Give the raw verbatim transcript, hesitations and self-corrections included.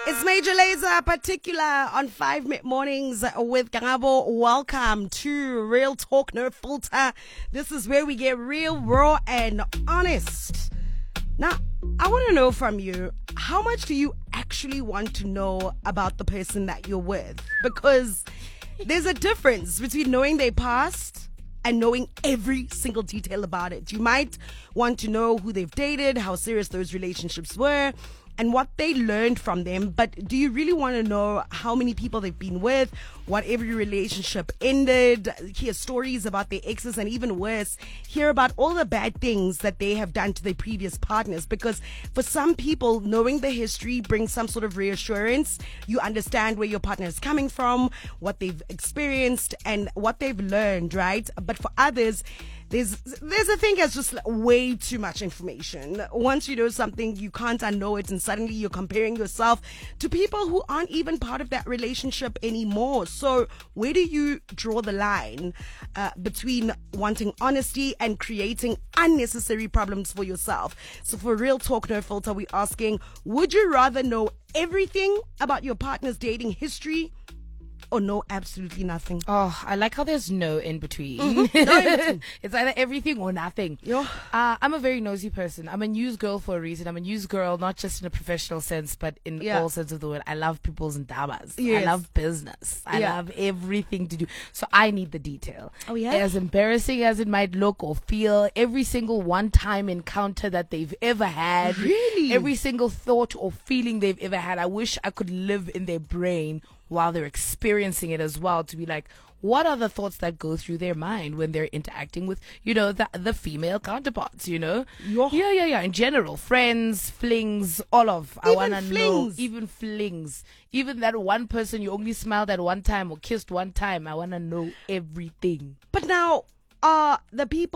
It's Major Lazer, particular on five Mid Mornings with Gangabo. Welcome to Real Talk No Filter. This is where we get real, raw, and honest. Now, I want to know from you, how much do you actually want to know about the person that you're with? Because there's a difference between knowing their past and knowing every single detail about it. You might want to know who they've dated, how serious those relationships were, and what they learned from them. But do you really want to know how many people they've been with, what every relationship ended, hear stories about their exes, and even worse, hear about all the bad things that they have done to their previous partners? Because for some people, knowing the history brings some sort of reassurance. You understand where your partner is coming from, what they've experienced, and what they've learned, right? But for others, There's there's a thing that's just way too much information. Once you know something, you can't unknow it, and suddenly you're comparing yourself to people who aren't even part of that relationship anymore. So where do you draw the line uh, between wanting honesty and creating unnecessary problems for yourself? So for Real Talk No Filter, we're asking, would you rather know everything about your partner's dating history or know absolutely nothing? Oh, I like how there's no in between. Mm-hmm. No in between. It's either everything or nothing. Yeah. Uh, I'm a very nosy person. I'm a news girl for a reason. I'm a news girl, not just in a professional sense, but in Yeah. all sense of the word. I love people's ndamas. Yes. I love business. I Yeah. love everything to do. So I need the detail. Oh, yeah? As embarrassing as it might look or feel, every single one-time encounter that they've ever had. Really? Every single thought or feeling they've ever had. I wish I could live in their brain while they're experiencing it as well, to be like, what are the thoughts that go through their mind when they're interacting with, you know, the the female counterparts, you know? Yeah. Yeah, yeah, yeah. In general, friends, flings, all of. I Even want to know. flings. Even flings. Even that one person you only smiled at one time or kissed one time. I want to know everything. But now, uh, the people